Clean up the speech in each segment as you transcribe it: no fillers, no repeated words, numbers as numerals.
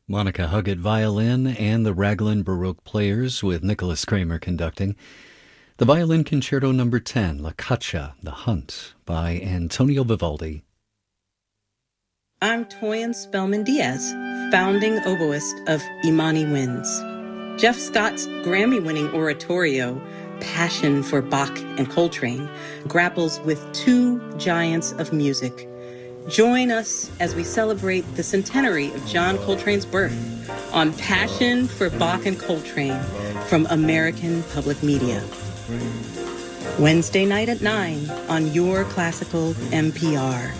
Monica Huggett violin and the Raglan Baroque Players with Nicholas Kramer conducting. The Violin Concerto No. 10, La Caccia, The Hunt, by Antonio Vivaldi. I'm Toyin Spellman Diaz, founding oboist of Imani Winds. Jeff Scott's Grammy-winning oratorio, Passion for Bach and Coltrane, grapples with two giants of music. Join us as we celebrate the centenary of John Coltrane's birth on Passion for Bach and Coltrane from American Public Media. Wednesday night at 9 on Your Classical NPR.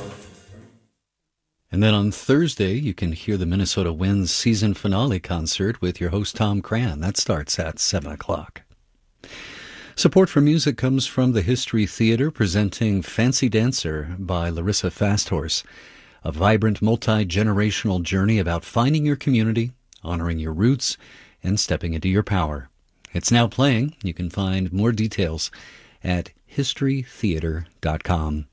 And then on Thursday, you can hear the Minnesota Winds season finale concert with your host Tom Cran. That starts at 7 o'clock. Support for music comes from the History Theater presenting Fancy Dancer by Larissa Fasthorse, a vibrant multi-generational journey about finding your community, honoring your roots, and stepping into your power. It's now playing. You can find more details at historytheater.com.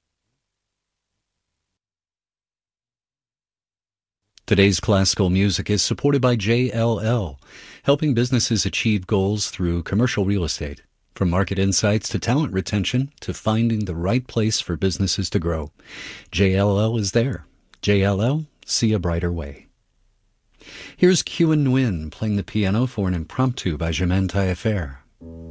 Today's classical music is supported by JLL, helping businesses achieve goals through commercial real estate. From market insights to talent retention to finding the right place for businesses to grow, JLL is there. JLL, see a brighter way. Here's Kyu Nguyen playing the piano for an impromptu by Germaine Taillefer.